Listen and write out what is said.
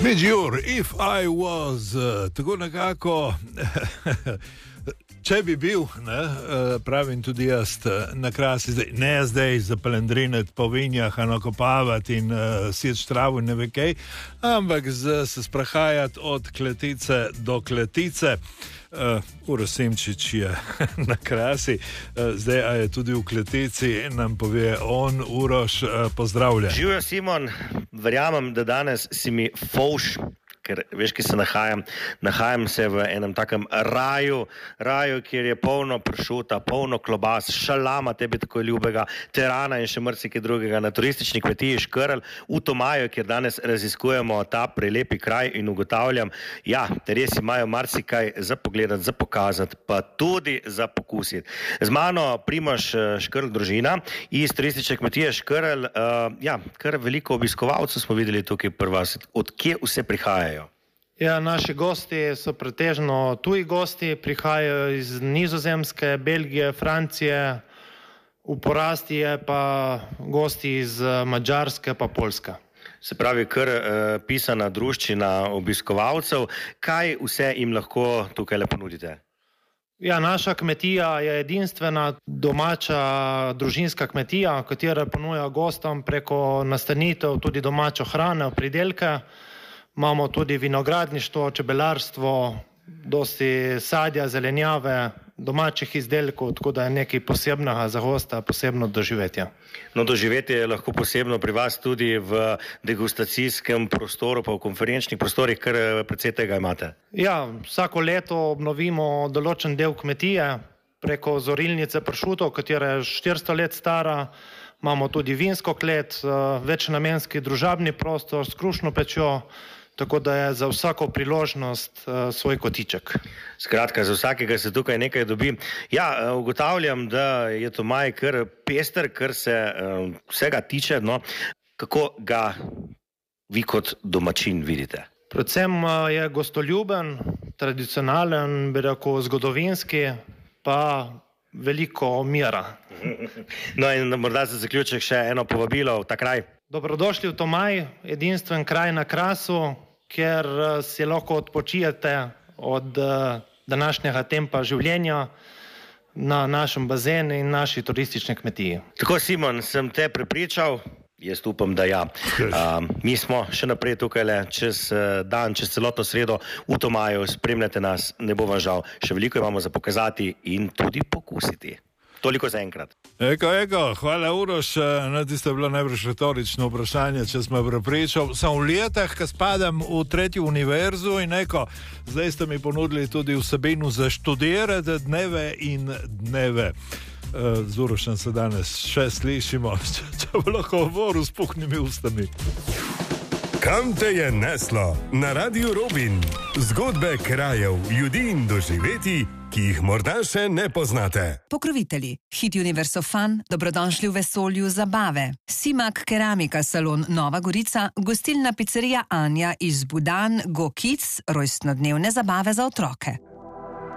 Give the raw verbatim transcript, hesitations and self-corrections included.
Midjur, if I was, uh, tako nekako, če bi bil, ne, uh, pravim tudi jaz, na krasi, zdaj, ne zdaj za pelendrinet po vinjah, nakopavati in uh, sječ travu in ne ve kaj, ampak z, se sprahajati od kletice do kletice. Uh, Uroš Simčič je na krasi, uh, zdaj a je tudi v kletici, nam pove on. Uroš, uh, pozdravlja. Živijo, Simon, verjamem, da danes si mi fovš, ker veš, ki se nahajam, nahajam se v enem takem raju, raju, kjer je polno pršuta, polno klobas, šalama, tebi tako ljubega, terana in še marsikaj drugega, na turistični kmetiji Škrl v Tomaju, kjer danes raziskujemo ta prelepi kraj in ugotavljam, ja, res imajo marsikaj za pogledati, za pokazati, pa tudi za pokusiti. Z mano Primož Škrl družina iz turistične kmetije Škrl, uh, ja, kar veliko obiskovalcev smo videli tukaj pri vas, od kje vse prihajajo? Ja, naši gosti so pretežno tuji gosti, prihajajo iz Nizozemske, Belgije, Francije, v porasti je pa gosti iz Madžarske pa Poljske. Se pravi, kar uh, pisana druščina obiskovalcev. Kaj vse jim lahko tukaj le ponudite? Ja, naša kmetija je edinstvena domača družinska kmetija, katera ponuja gostom preko nastanitev tudi domačo hrano, pridelke. Imamo tudi vinogradništvo, čebelarstvo, dosti sadja, zelenjave, domačih izdelkov, tako da je nekaj posebnega za gosta, posebno doživetje. No, doživetje je lahko posebno pri vas tudi v degustacijskem prostoru, pa v konferenčnih prostorih, kar precej tega imate. Ja, vsako leto obnovimo določen del kmetije preko zorilnice pršutov, katera je štiristo let stara. Imamo tudi vinsko klet, večnamenski družabni prostor s krušno pečjo, tako da je za vsako priložnost uh, svoj kotiček. Skratka, za vsakega se tukaj nekaj dobi. Ja, ugotavljam, da je Tomaj kar pester, kar se uh, vsega tiče, no. Kako ga vi kot domačin vidite? Predvsem uh, je gostoljuben, tradicionalen, bi rekel, zgodovinski, pa veliko mira. No in morda za zaključek še eno povabilo v ta kraj. Dobrodošli v Tomaj, edinstven kraj na Krasu, kjer si lahko odpočijete od današnjega tempa življenja na našem bazenu in naši turistični kmetiji. Tako, Simon, sem te prepričal, jaz upam, da ja. Uh, mi smo še naprej tukaj le čez dan, čez celotno sredo v Tomaju, spremljate nas, ne bo vam žal, še veliko imamo za pokazati in tudi pokusiti. Toliko za enkrat. Eko, eko, hvala Uroš, na tiste je bilo najbrž retorično vprašanje, če smo prepričal. Sem v letah, ko spadam v tretjo univerzo in eko, zdaj ste mi ponudili tudi vsebino za študirati dneve in dneve. Z Urošem se danes še slišimo, če, če bo lahko govoril s puhnimi ustami. Kam te je neslo? Na Radiu Robin. Zgodbe krajev, ljudi in doživetij, ki jih morda še ne poznate. Pokrovitelji. Hit Universo Fun, dobrodošli v vesolju zabave. Simak Keramika salon Nova Gorica, gostilna pizzerija Anja iz Budan, Go Kids, rojstnodnevne zabave za otroke.